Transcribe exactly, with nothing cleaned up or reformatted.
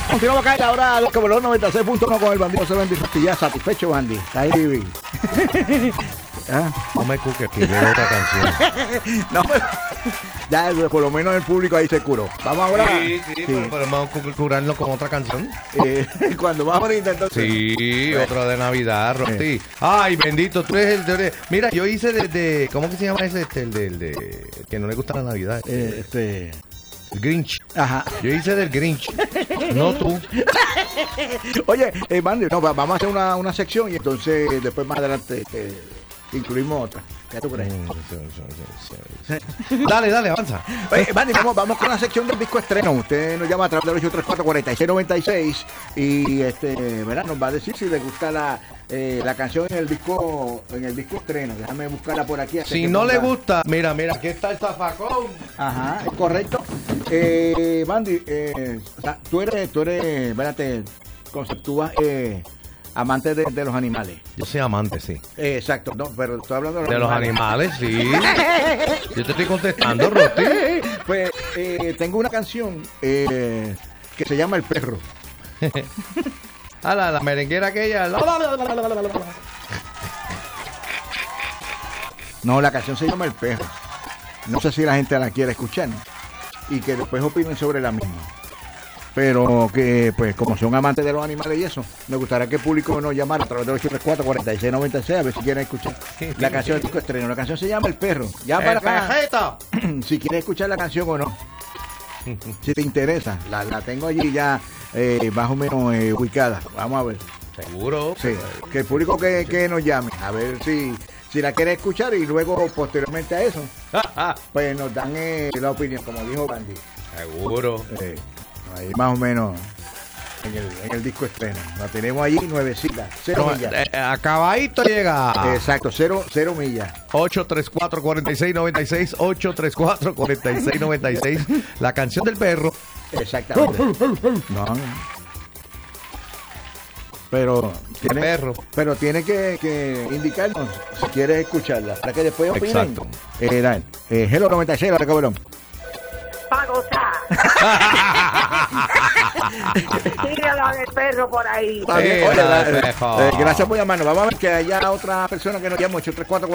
Continuamos acá en la hora de Cabrón noventa y seis punto uno con el bandido se vende ya satisfecho, Bandy. Está ahí, Vivi. ¿Ah? No me cuques, pide otra canción. No, pero ya por lo menos el público ahí se curó. Vamos ahora. Sí, sí, sí. Pero podemos curarnos con otra canción. Eh, cuando vamos a intentar. Sí, otra de Navidad, Rosti. Eh. Ay, bendito, tú eres el de... Mira, yo hice de, de... ¿Cómo que se llama ese? Este, el de, el de... Que no le gusta la Navidad. Eh, este... El Grinch. Ajá. Yo hice del Grinch. No tú. Oye, eh, Bandy, no, vamos a hacer una, una sección y entonces después más adelante eh, incluimos otra. ¿Qué tú crees? Dale, dale, avanza. Oye, Bandy, vamos, vamos con la sección del disco estreno. Usted nos llama a través del ocho tres cuatro, cuatro seis nueve seis y este, ¿verdad? Nos va a decir si le gusta la, eh, la canción en el disco en el disco estreno. Déjame buscarla por aquí. Si no ponga... le gusta, mira, mira, aquí está el zafacón. Ajá, es correcto. Eh, Bandy, eh, o sea, tú eres, tú eres, espérate, conceptúas eh, amante de, de los animales. Yo soy amante, sí. Eh, exacto, no, pero estoy hablando de los de animales. De los animales, sí. Yo te estoy contestando, Roti. Pues eh, tengo una canción eh, que se llama El Perro. A la, la merenguera aquella. No, la canción se llama El Perro. No sé si la gente la quiere escuchar y que después opinen sobre la misma. Pero que, pues, como son amantes de los animales y eso, me gustaría que el público nos llamara a través de ocho tres cuatro, cuatro seis nueve seis a ver si quieren escuchar la canción del disco estreno. La canción se llama El Perro. Ya para acá, si quieres escuchar la canción o no, si te interesa, la, la tengo allí ya eh, más o menos eh, ubicada. Vamos a ver. Seguro. Sí, que el público que, que nos llame, a ver si... Si la quiere escuchar y luego posteriormente a eso, pues nos dan eh, la opinión, como dijo Bandy. Seguro. Eh, ahí más o menos en el, en el disco estreno. La tenemos allí nuevecita, cero no, millas. Eh, acabadito llega. Exacto, cero, cero millas. ocho tres cuatro, cuatro seis nueve seis, ocho tres cuatro, cuatro seis nueve seis. La canción del perro. Exactamente. No, no. Pero tiene, perro. pero tiene que, que indicarnos si quieres escucharla para que después opinen. Exacto. Eh, Dan, eh, Hello noventa y seis, la cabrón. Para gozar. Tíralo del perro por ahí. Oye, la, eh, eh, gracias por llamarnos. Vamos a ver que haya otra persona que nos llame ocho tres cuatro